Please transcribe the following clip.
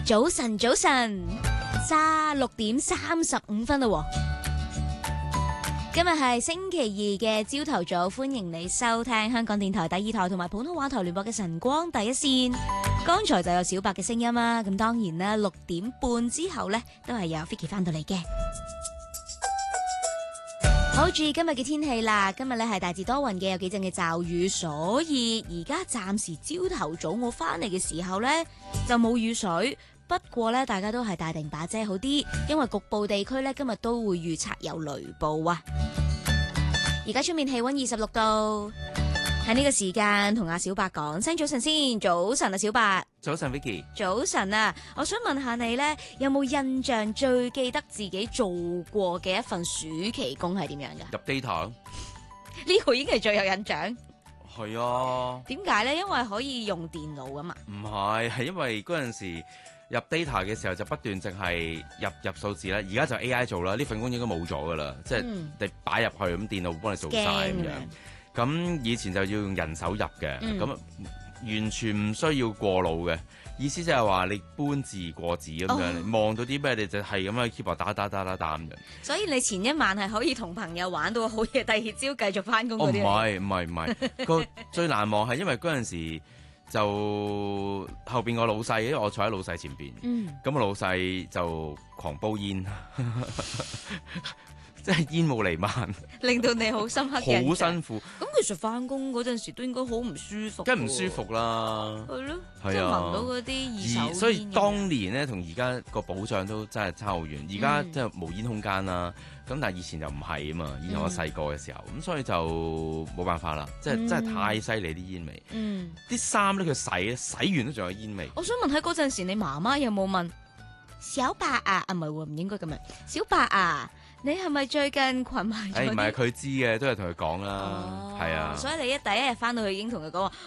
早晨，早晨，6:35啦。今日係星期二嘅朝頭早，歡迎你收聽香港電台第2台同埋普通話台聯播嘅晨光第一線。剛才就有小白嘅聲音啦，咁當然啦，6點半之後呢，都係有 Vicky 翻到嚟嘅。好，注意今日嘅天氣啦，今日呢係大致多雲嘅，有幾陣嘅驟雨，所以而家暫時朝頭早我翻嚟嘅時候呢，就冇雨水。不過咧，大家都係帶定把遮好啲，因為局部地區咧今日都會預測有雷暴啊！而家出面氣溫26度，喺呢個時間同阿小白講聲早晨先，早晨啊小白， 早晨 Vicky， 早晨啊！我想問下你咧，有冇印象最記得自己做過嘅一份暑期工係點樣噶？ 入 data 呢個已經係最有印象。 係啊， 點解咧？因為可以用電腦噶嘛？ 唔係，係因為嗰陣時入 data 嘅時候就不斷淨係入數字啦，而家就 AI 做啦，呢份工應該冇咗噶啦，即係你擺入去咁電腦幫你做晒咁樣。咁以前就要用人手入嘅，咁完全唔需要過腦嘅，意思即係話你搬字過紙咁樣，望到啲咩你就係咁樣 keyboard 打咁樣。所以你前一晚係可以同朋友玩到好夜，第二朝繼續翻工嗰啲。 唔係，個最難忘係因為嗰陣時就後邊個老細，因為我坐喺老細前邊，咁個老細就狂煲煙。即係煙霧彌漫，令到你好深刻印象，好辛苦。咁其實翻工嗰陣時都應該好唔舒服，梗係唔舒服啦。係咯，即係聞到嗰啲二手煙。所以當年咧，同而家個保障都真係差好遠。而家即係無煙空間啦，咁但係以前就唔係啊嘛。以前我細個嘅時候，咁所以就冇辦法啦。即係真係太犀利啲煙味。啲衫咧佢洗完都仲有煙味。我想問喺嗰陣時，你媽媽有冇問小白啊？唔係喎，唔應該咁樣。小白啊！你係咪最近群埋咗？唔係佢知嘅，都係同佢講啦，係啊。所以你第一日翻到去已經同佢講話。